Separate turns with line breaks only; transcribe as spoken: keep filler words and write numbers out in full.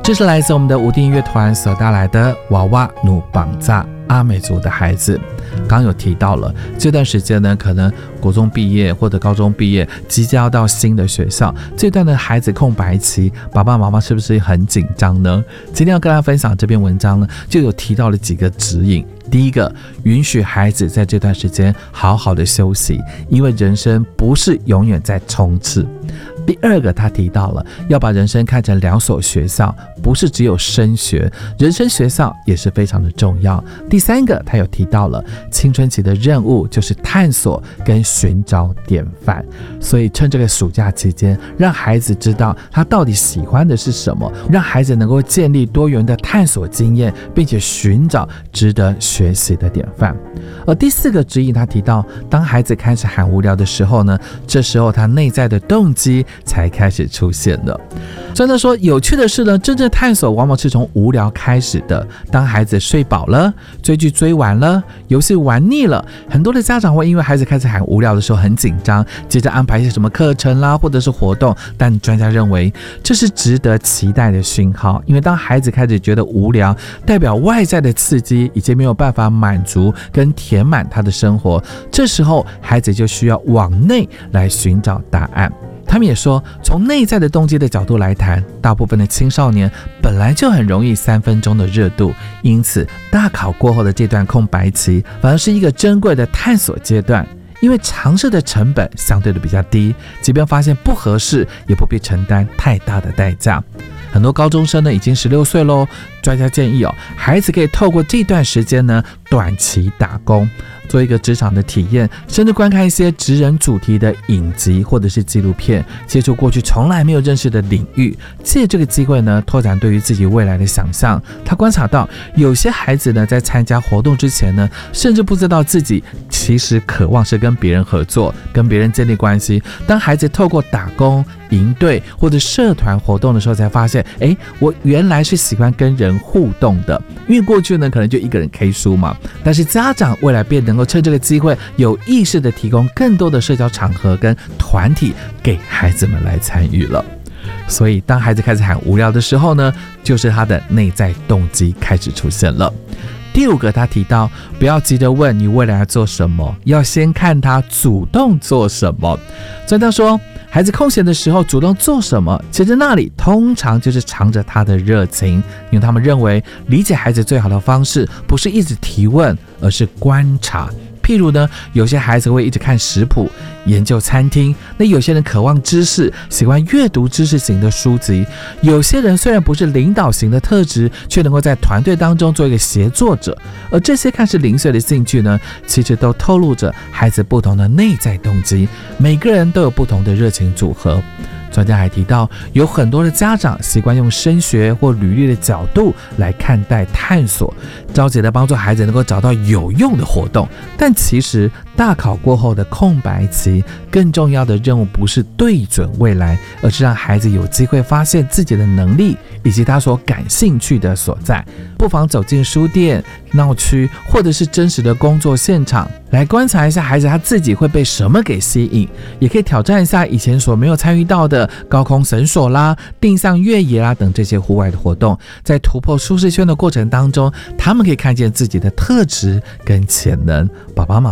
这是来自我们的无定乐团所带来的娃娃努绑扎阿美族的孩子。刚刚有提到了这段时间呢，可能国中毕业或者高中毕业，即将要到新的学校，这段的孩子空白期，爸爸妈妈是不是很紧张呢？今天要跟大家分享这篇文章呢，就有提到了几个指引。第一个，允许孩子在这段时间好好的休息，因为人生不是永远在冲刺。第二个，他提到了要把人生看成两所学校，不是只有升学，人生学校也是非常的重要。第三个，他有提到了青春期的任务就是探索跟寻找典范，所以趁这个暑假期间，让孩子知道他到底喜欢的是什么，让孩子能够建立多元的探索经验，并且寻找值得学习的典范。而第四个指引，他提到当孩子开始喊无聊的时候呢，这时候他内在的动机才开始出现了。真的说，有趣的是呢，真正探索往往是从无聊开始的。当孩子睡饱了，追剧追完了，游戏玩腻了，很多的家长会因为孩子开始喊无聊的时候很紧张，接着安排一些什么课程啦，或者是活动。但专家认为这是值得期待的讯号，因为当孩子开始觉得无聊，代表外在的刺激已经没有办法满足跟填满他的生活，这时候孩子就需要往内来寻找答案。他们也说，从内在的动机的角度来谈，大部分的青少年本来就很容易三分钟的热度，因此大考过后的这段空白期反而是一个珍贵的探索阶段，因为尝试的成本相对的比较低，即便发现不合适，也不必承担太大的代价。很多高中生呢已经十六岁喽，专家建议哦，孩子可以透过这段时间呢短期打工，做一个职场的体验，甚至观看一些职人主题的影集或者是纪录片，接触过去从来没有认识的领域，借这个机会呢拓展对于自己未来的想象。他观察到有些孩子呢在参加活动之前呢，甚至不知道自己其实渴望是跟别人合作，跟别人建立关系。当孩子透过打工、营队或者社团活动的时候，才发现，哎，我原来是喜欢跟人互动的。因为过去呢，可能就一个人 K 书嘛，但是家长未来便能够趁这个机会，有意识的提供更多的社交场合跟团体给孩子们来参与了。所以，当孩子开始喊无聊的时候呢，就是他的内在动机开始出现了。第五个，他提到不要急着问你未来要做什么，要先看他主动做什么。专家说，孩子空闲的时候主动做什么，其实那里通常就是藏着他的热情，因为他们认为理解孩子最好的方式不是一直提问，而是观察。譬如呢，有些孩子会一直看食谱、研究餐厅，那有些人渴望知识，喜欢阅读知识型的书籍。有些人虽然不是领导型的特质，却能够在团队当中做一个协作者。而这些看似零碎的兴趣呢，其实都透露着孩子不同的内在动机，每个人都有不同的热情组合。专家还提到，有很多的家长习惯用升学或履历的角度来看待探索，着急的帮助孩子能够找到有用的活动。但其实大考过后的空白期，更重要的任务不是对准未来，而是让孩子有机会发现自己的能力以及他所感兴趣的所在。不妨走进书店、闹区，或者是真实的工作现场，来观察一下孩子他自己会被什么给吸引，也可以挑战一下以前所没有参与到的高空绳索啦、定向越野啦等这些户外的活动。在突破舒适圈的过程当中，他们可以看见自己的特质跟潜能。爸爸妈妈